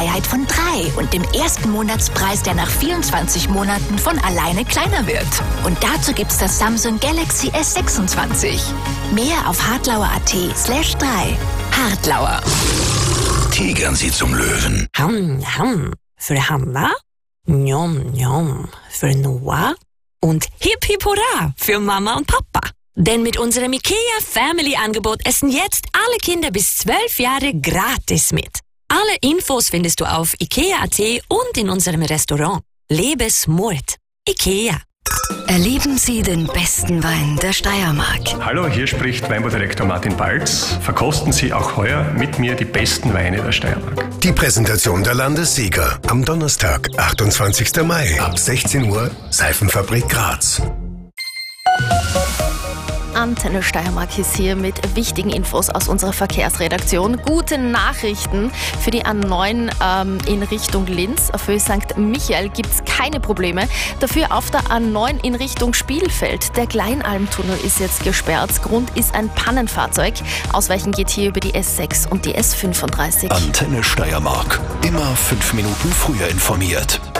Freiheit von 3 und dem ersten Monatspreis, der nach 24 Monaten von alleine kleiner wird. Und dazu gibt's das Samsung Galaxy S26. Mehr auf hartlauer.at/3. Hartlauer. Tigern Sie zum Löwen. Ham, ham. Für Hanna, njom, njom. Für Noah und Hip Hip Hurra für Mama und Papa. Denn mit unserem IKEA Family Angebot essen jetzt alle Kinder bis 12 Jahre gratis mit. Alle Infos findest du auf IKEA.at und in unserem Restaurant. Lebe smart. IKEA. Erleben Sie den besten Wein der Steiermark. Hallo, hier spricht Weinbaudirektor Martin Balz. Verkosten Sie auch heuer mit mir die besten Weine der Steiermark. Die Präsentation der Landessieger am Donnerstag, 28. Mai ab 16 Uhr, Seifenfabrik Graz. Antenne Steiermark ist hier mit wichtigen Infos aus unserer Verkehrsredaktion. Gute Nachrichten für die A9 in Richtung Linz. Auf Höhe St. Michael gibt es keine Probleme. Dafür auf der A9 in Richtung Spielfeld. Der Kleinalmtunnel ist jetzt gesperrt. Grund ist ein Pannenfahrzeug. Ausweichen geht hier über die S6 und die S35. Antenne Steiermark. Immer 5 Minuten früher informiert.